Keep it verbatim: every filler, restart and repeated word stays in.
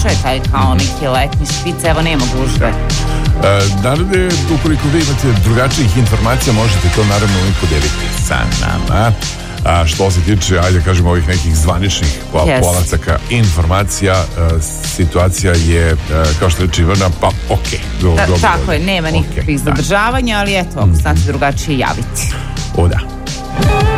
je taj kao neki letnji špic, evo nema gužve. Uh, naravno, ukoliko vi imate drugačijih informacija, možete to naravno uvijek podeliti sa nama. A što se tiče, ajde kažemo, ovih nekih zvaničnih Yes. polacaka informacija, uh, situacija je, uh, kao što reče Ivana, pa okej. Okay. Ta, tako je, nema nikakvih okay, zadržavanja, ali eto, ako znate drugačije, javiti. O da.